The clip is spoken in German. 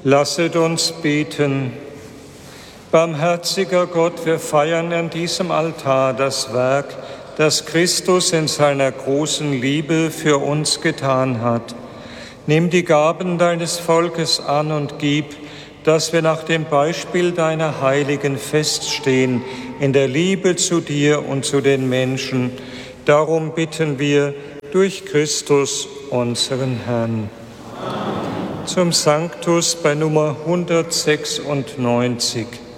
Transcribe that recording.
Lasset uns beten. Barmherziger Gott, wir feiern an diesem Altar das Werk, das Christus in seiner großen Liebe für uns getan hat. Nimm die Gaben deines Volkes an und gib, dass wir nach dem Beispiel deiner Heiligen feststehen in der Liebe zu dir und zu den Menschen. Darum bitten wir durch Christus, unseren Herrn. Zum Sanctus bei Nummer 196.